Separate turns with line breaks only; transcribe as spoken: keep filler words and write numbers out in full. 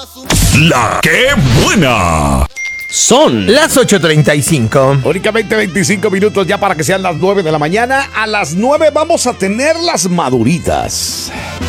La que buena.
Son
las ocho treinta y cinco.
Únicamente veinticinco minutos ya para que sean las nueve de la mañana. A las nueve vamos a tener las maduritas.